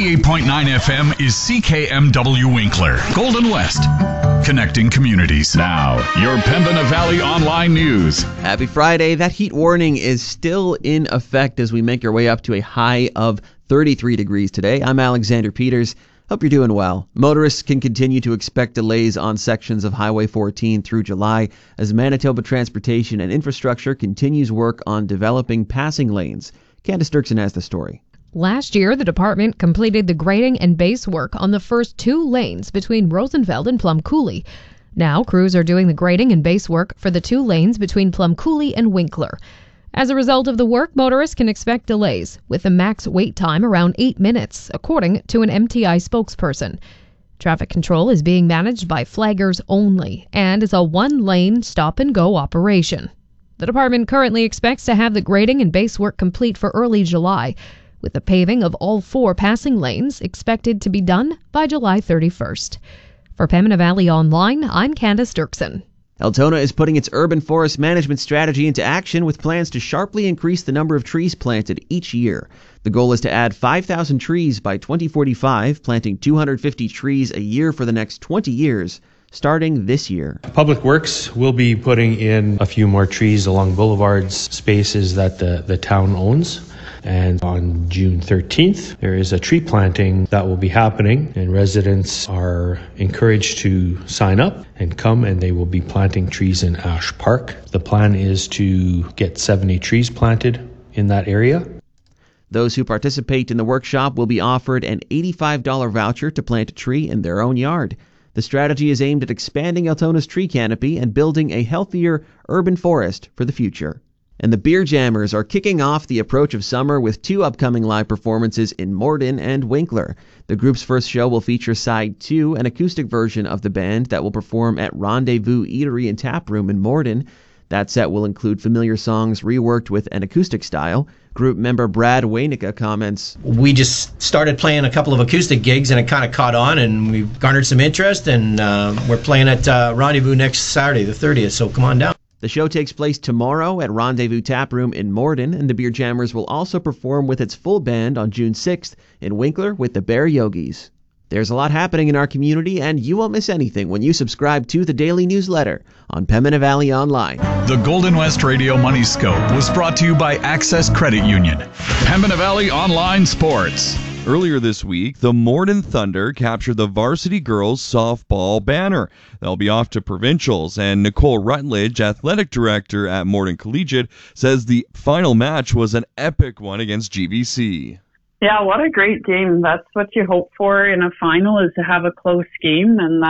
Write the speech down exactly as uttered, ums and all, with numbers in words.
ninety-eight point nine F M is C K M W Winkler, Golden West, connecting communities. Now, your Pembina Valley Online News. Happy Friday. That heat warning is still in effect as we make our way up to a high of thirty-three degrees today. I'm Alexander Peters. Hope you're doing well. Motorists can continue to expect delays on sections of Highway fourteen through July as Manitoba Transportation and Infrastructure continues work on developing passing lanes. Candace Dirksen has the story. Last year, the department completed the grading and base work on the first two lanes between Rosenfeld and Plum Coulee. Now, crews are doing the grading and base work for the two lanes between Plum Coulee and Winkler. As a result of the work, motorists can expect delays, with the max wait time around eight minutes, according to an M T I spokesperson. Traffic control is being managed by flaggers only and is a one-lane stop-and-go operation. The department currently expects to have the grading and base work complete for early July, with the paving of all four passing lanes expected to be done by July thirty-first. For Pembina Valley Online, I'm Candace Dirksen. Altona is putting its urban forest management strategy into action with plans to sharply increase the number of trees planted each year. The goal is to add five thousand trees by twenty forty-five, planting two hundred fifty trees a year for the next twenty years, starting this year. Public Works will be putting in a few more trees along boulevards, spaces that the, the town owns. And on June thirteenth, there is a tree planting that will be happening, and residents are encouraged to sign up and come, and they will be planting trees in Ash Park. The plan is to get seventy trees planted in that area. Those who participate in the workshop will be offered an eighty-five dollars voucher to plant a tree in their own yard. The strategy is aimed at expanding Altona's tree canopy and building a healthier urban forest for the future. And the Beer Jammers are kicking off the approach of summer with two upcoming live performances in Morden and Winkler. The group's first show will feature Side two, an acoustic version of the band that will perform at Rendezvous Eatery and Tap Room in Morden. That set will include familiar songs reworked with an acoustic style. Group member Brad Waynicka comments, "We just started playing a couple of acoustic gigs and it kind of caught on and we've garnered some interest, and uh, we're playing at uh, Rendezvous next Saturday, the thirtieth, so come on down." The show takes place tomorrow at Rendezvous Tap Room in Morden, and the Beer Jammers will also perform with its full band on June sixth in Winkler with the Bear Yogis. There's a lot happening in our community, and you won't miss anything when you subscribe to the daily newsletter on Pembina Valley Online. The Golden West Radio Money Scope was brought to you by Access Credit Union. Pembina Valley Online Sports. Earlier this week, the Morden Thunder captured the varsity girls softball banner. They'll be off to provincials, and Nicole Rutledge, athletic director at Morden Collegiate, says the final match was an epic one against G B C. Yeah, what a great game. That's what you hope for in a final, is to have a close game, and